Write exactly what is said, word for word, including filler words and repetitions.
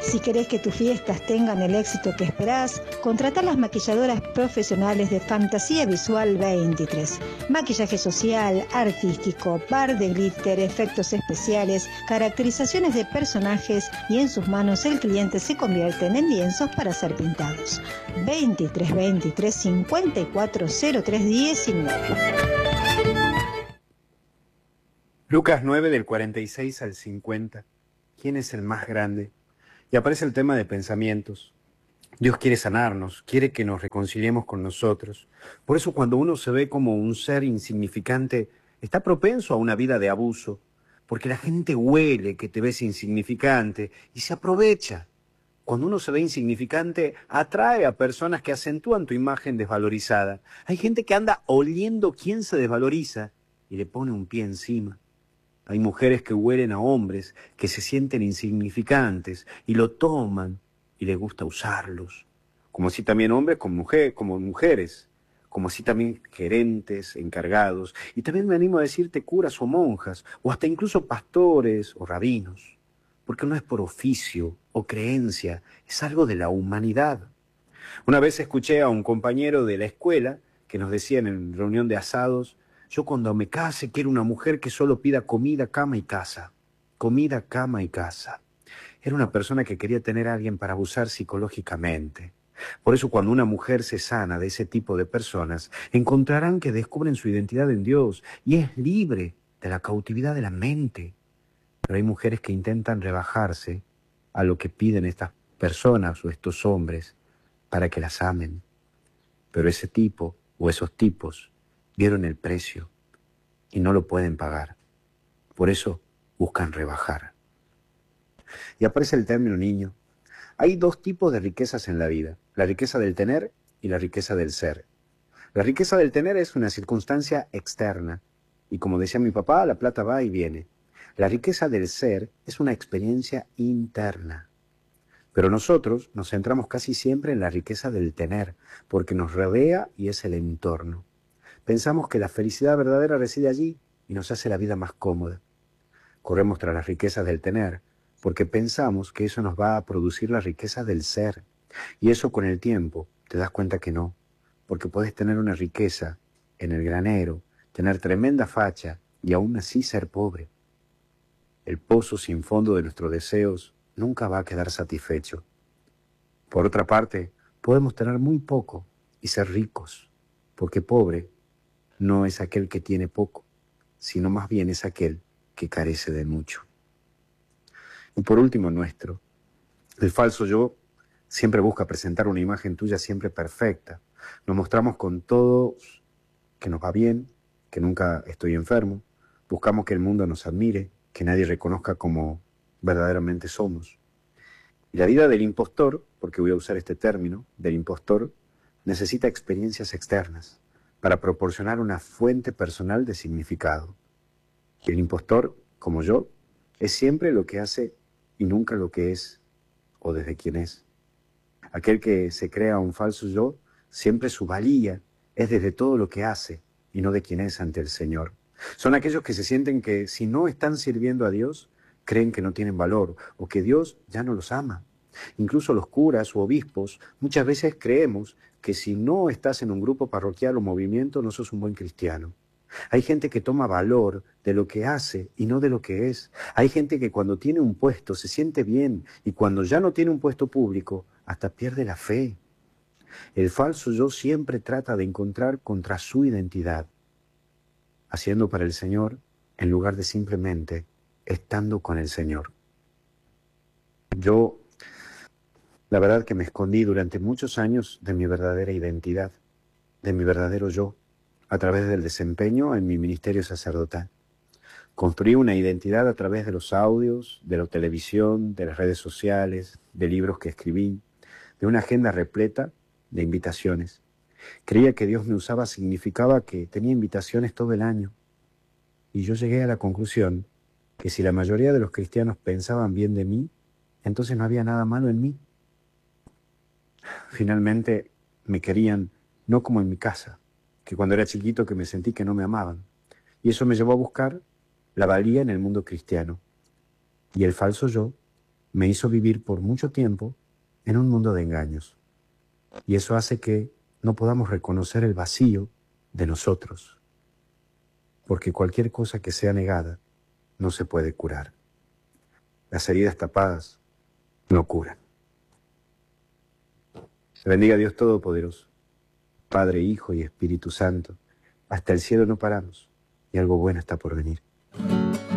Si querés que tus fiestas tengan el éxito que esperás, contratá las maquilladoras profesionales de Fantasía Visual veintitrés. Maquillaje social, artístico, bar de glitter, efectos especiales, caracterizaciones de personajes y en sus manos el cliente se convierte en lienzos para ser pintados. veintitrés veintitrés cincuenta y cuatro cero tres diecinueve. Lucas nueve del cuarenta y seis al cincuenta. ¿Quién es el más grande? Y aparece el tema de pensamientos. Dios quiere sanarnos, quiere que nos reconciliemos con nosotros. Por eso cuando uno se ve como un ser insignificante, está propenso a una vida de abuso, porque la gente huele que te ves insignificante y se aprovecha. Cuando uno se ve insignificante, atrae a personas que acentúan tu imagen desvalorizada. Hay gente que anda oliendo quién se desvaloriza y le pone un pie encima. Hay mujeres que huelen a hombres que se sienten insignificantes y lo toman y les gusta usarlos. Como así también hombres con mujer, como mujeres, como así también gerentes, encargados. Y también me animo a decirte curas o monjas, o hasta incluso pastores o rabinos. Porque no es por oficio o creencia, es algo de la humanidad. Una vez escuché a un compañero de la escuela que nos decía en reunión de asados: yo cuando me case quiero una mujer que solo pida comida, cama y casa. Comida, cama y casa. Era una persona que quería tener a alguien para abusar psicológicamente. Por eso cuando una mujer se sana de ese tipo de personas, encontrarán que descubren su identidad en Dios y es libre de la cautividad de la mente. Pero hay mujeres que intentan rebajarse a lo que piden estas personas o estos hombres para que las amen. Pero ese tipo o esos tipos vieron el precio y no lo pueden pagar. Por eso buscan rebajar. Y aparece el término niño. Hay dos tipos de riquezas en la vida: la riqueza del tener y la riqueza del ser. La riqueza del tener es una circunstancia externa y, como decía mi papá, la plata va y viene. La riqueza del ser es una experiencia interna. Pero nosotros nos centramos casi siempre en la riqueza del tener, porque nos rodea y es el entorno. Pensamos que la felicidad verdadera reside allí y nos hace la vida más cómoda. Corremos tras las riquezas del tener, porque pensamos que eso nos va a producir la riqueza del ser. Y eso con el tiempo te das cuenta que no, porque puedes tener una riqueza en el granero, tener tremenda facha y aún así ser pobre. El pozo sin fondo de nuestros deseos nunca va a quedar satisfecho. Por otra parte, podemos tener muy poco y ser ricos, porque pobre no es aquel que tiene poco, sino más bien es aquel que carece de mucho. Y por último, nuestro. El falso yo siempre busca presentar una imagen tuya siempre perfecta. Nos mostramos con todos que nos va bien, que nunca estoy enfermo. Buscamos que el mundo nos admire, que nadie reconozca como verdaderamente somos. Y la vida del impostor, porque voy a usar este término, del impostor, necesita experiencias externas para proporcionar una fuente personal de significado. Y el impostor, como yo, es siempre lo que hace y nunca lo que es o desde quién es. Aquel que se crea un falso yo, siempre su valía es desde todo lo que hace y no de quién es ante el Señor. Son aquellos que se sienten que si no están sirviendo a Dios, creen que no tienen valor o que Dios ya no los ama. Incluso los curas o obispos muchas veces creemos que si no estás en un grupo parroquial o movimiento no sos un buen cristiano. Hay gente que toma valor de lo que hace y no de lo que es. Hay gente que cuando tiene un puesto se siente bien y cuando ya no tiene un puesto público hasta pierde la fe. El falso yo siempre trata de encontrar contra su identidad, haciendo para el Señor en lugar de simplemente estando con el Señor. Yo, la verdad que me escondí durante muchos años de mi verdadera identidad, de mi verdadero yo, a través del desempeño en mi ministerio sacerdotal. Construí una identidad a través de los audios, de la televisión, de las redes sociales, de libros que escribí, de una agenda repleta de invitaciones. Creía que Dios me usaba significaba que tenía invitaciones todo el año. Y yo llegué a la conclusión que si la mayoría de los cristianos pensaban bien de mí, entonces no había nada malo en mí. Finalmente me querían no como en mi casa, que cuando era chiquito que me sentí que no me amaban. Y eso me llevó a buscar la valía en el mundo cristiano. Y el falso yo me hizo vivir por mucho tiempo en un mundo de engaños. Y eso hace que no podamos reconocer el vacío de nosotros, porque cualquier cosa que sea negada no se puede curar. Las heridas tapadas no curan. Se bendiga Dios Todopoderoso, Padre, Hijo y Espíritu Santo. Hasta el cielo no paramos y algo bueno está por venir.